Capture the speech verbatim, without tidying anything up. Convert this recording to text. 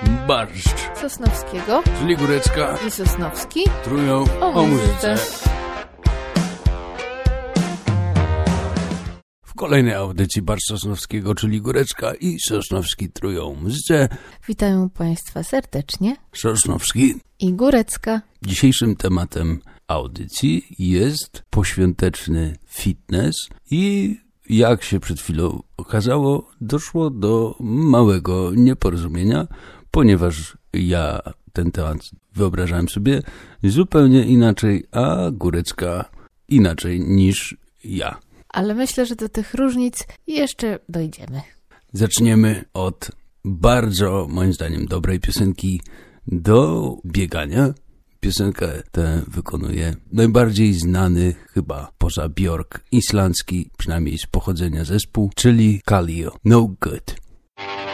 Barszcz Sosnowskiego, czyli Górecka i Sosnowski trują o, o muzyce. muzyce. W kolejnej audycji Barszcz Sosnowskiego, czyli Górecka i Sosnowski trują o muzyce. Witają Państwa serdecznie. Sosnowski. I Górecka. Dzisiejszym tematem audycji jest poświąteczny fitness i jak się przed chwilą okazało, doszło do małego nieporozumienia, ponieważ ja ten temat wyobrażałem sobie zupełnie inaczej, a Górecka inaczej niż ja. Ale myślę, że do tych różnic jeszcze dojdziemy. Zaczniemy od bardzo, moim zdaniem, dobrej piosenki do biegania. Piosenkę tę wykonuje najbardziej znany, chyba poza Björk, islandzki, przynajmniej z pochodzenia zespół, czyli Kalio. No Good.